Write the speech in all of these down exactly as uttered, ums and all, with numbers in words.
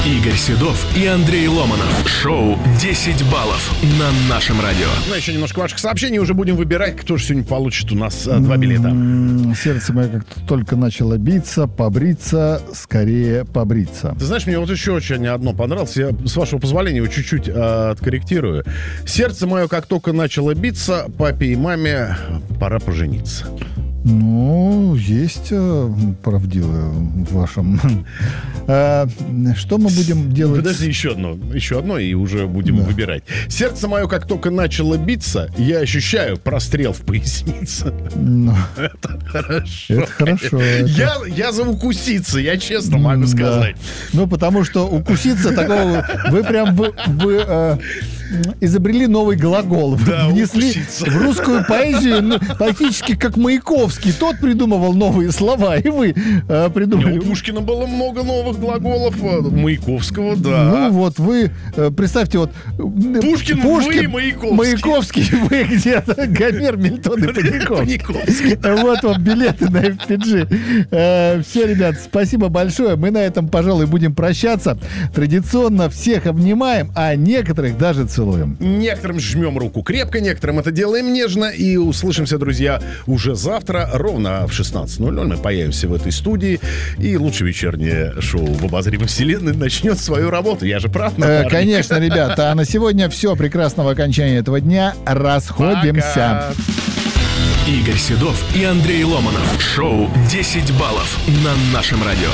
Игорь Седов и Андрей Ломанов. Шоу «десять баллов» на нашем радио. Ну, еще немножко ваших сообщений. Уже будем выбирать, кто же сегодня получит у нас а, два билета. Сердце мое как-то только начало биться. Побриться, скорее побриться. Ты знаешь, мне вот еще очень одно понравилось. Я, с вашего позволения, его чуть-чуть а, откорректирую. Сердце мое как только начало биться, папе и маме пора пожениться. Ну, есть э, правдивое в вашем. А, что мы будем делать? Подожди, еще одно. Еще одно, и уже будем да. выбирать. Сердце мое как только начало биться, я ощущаю прострел в пояснице. Ну, это хорошо. Это хорошо. Я, это... я за укуситься, я честно могу да. сказать. Ну, потому что укуситься такого... Вы прям... Вы, вы, э, изобрели новый глагол. Да, внесли укуситься. В русскую поэзию ну, практически как Маяковский. Тот придумывал новые слова, и вы э, придумали. Не, у Пушкина было много новых глаголов, Маяковского, да. Ну вот вы, э, представьте, вот Пушкин, Пушкин вы, Маяковский. Маяковский, вы где-то, Гомер, Мильтон и Паниковский. Вот вам билеты на эф пи джи. Э, все, ребят, спасибо большое. Мы на этом, пожалуй, будем прощаться. Традиционно всех обнимаем, а некоторых даже целуем. Некоторым жмем руку крепко, некоторым это делаем нежно. И услышимся, друзья, уже завтра ровно в шестнадцать ноль ноль. Мы появимся в этой студии. И лучшее вечернее шоу в обозримой вселенной начнет свою работу. Я же прав, напарник? Э, конечно, ребята. А на сегодня все. Прекрасного окончания этого дня. Расходимся. Пока. Игорь Седов и Андрей Ломанов. Шоу «десять баллов» на нашем радио.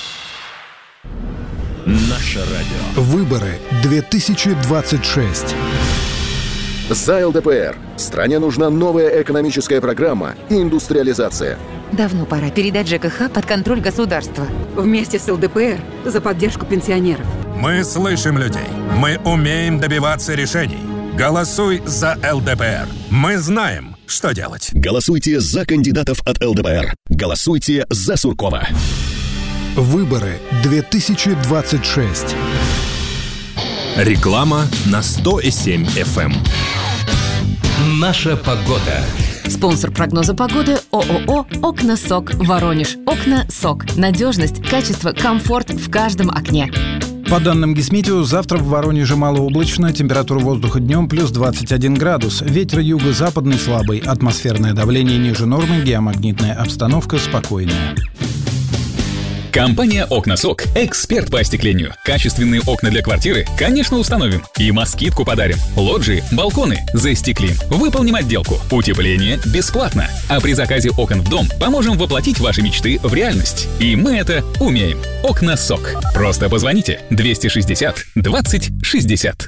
Наше радио. Выборы две тысячи двадцать шесть. За эл дэ пэ эр. Стране нужна новая экономическая программа и индустриализация. Давно пора передать жэ ка ха под контроль государства. Вместе с эл дэ пэ эр за поддержку пенсионеров. Мы слышим людей. Мы умеем добиваться решений. Голосуй за эл дэ пэ эр. Мы знаем, что делать. Голосуйте за кандидатов от эл дэ пэ эр. Голосуйте за Суркова. Выборы две тысячи двадцать шесть. Реклама на сто семь эф эм. Наша погода. Спонсор прогноза погоды ООО «Окна СОК» Воронеж. Окна СОК. Надежность, качество, комфорт в каждом окне. По данным Гисметео, завтра в Воронеже малооблачно, температура воздуха днем плюс двадцать один градус, ветер юго-западный слабый, атмосферное давление ниже нормы, геомагнитная обстановка спокойная. Компания «Окна СОК» – эксперт по остеклению. Качественные окна для квартиры, конечно, установим. И москитку подарим. Лоджии, балконы застеклим. Выполним отделку. Утепление бесплатно. А при заказе окон в дом поможем воплотить ваши мечты в реальность. И мы это умеем. «Окна СОК». Просто позвоните двести шестьдесят двадцать шестьдесят.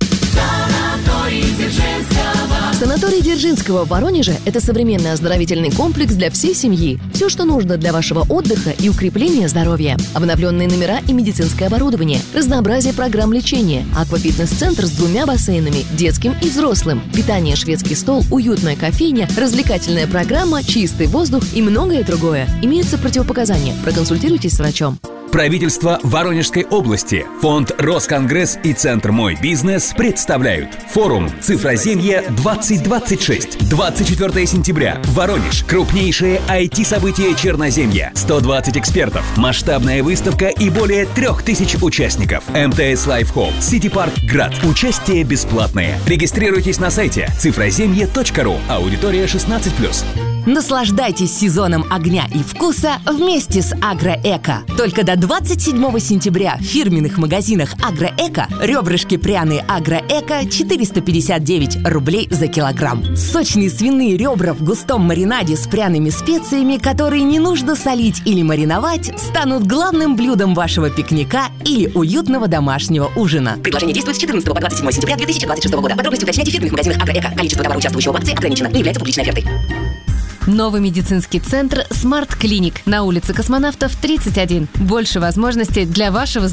Санаторий Дзержинского в Воронеже – это современный оздоровительный комплекс для всей семьи. Все, что нужно для вашего отдыха и укрепления здоровья. Обновленные номера и медицинское оборудование. Разнообразие программ лечения. Аквафитнес-центр с двумя бассейнами – детским и взрослым. Питание, шведский стол, уютная кофейня, развлекательная программа, чистый воздух и многое другое. Имеются противопоказания. Проконсультируйтесь с врачом. Правительство Воронежской области, фонд Росконгресс и Центр «Мой бизнес» представляют форум «Цифроземье двадцать двадцать шесть». двадцать четвёртого сентября. Воронеж. Крупнейшее ай ти-событие Черноземья. сто двадцать экспертов. Масштабная выставка и более трех тысяч участников. эм тэ эс Life Hall. City Park Град. Участие бесплатное. Регистрируйтесь на сайте цифроземье точка ру. Аудитория шестнадцать плюс. Наслаждайтесь сезоном огня и вкуса вместе с Агроэко. Только до двадцать седьмого сентября в фирменных магазинах Агроэко ребрышки пряные Агроэко четыреста пятьдесят девять рублей за килограмм. Сочные свиные ребра в густом маринаде с пряными специями, которые не нужно солить или мариновать, станут главным блюдом вашего пикника или уютного домашнего ужина. Предложение действует с четырнадцатого по двадцать седьмое сентября две тысячи двадцать шестого года. Подробности уточняйте в фирменных магазинах Агроэко. Количество товара, участвующего в акции, ограничено. Не является публичной офертой. Новый медицинский центр «Смарт Клиник» на улице Космонавтов, тридцать один. Больше возможностей для вашего здоровья.